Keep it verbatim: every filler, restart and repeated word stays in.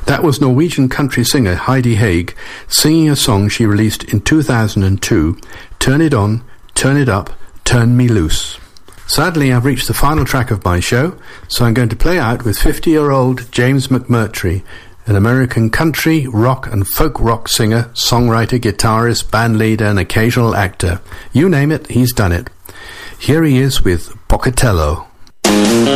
That was Norwegian country singer Heidi Haig singing a song she released in two thousand two, Turn It On, Turn It Up, Turn Me Loose. Sadly, I've reached the final track of my show, so I'm going to play out with fifty-year-old James McMurtry, an American country, rock and folk rock singer, songwriter, guitarist, bandleader and occasional actor. You name it, he's done it. Here he is with Pocatello.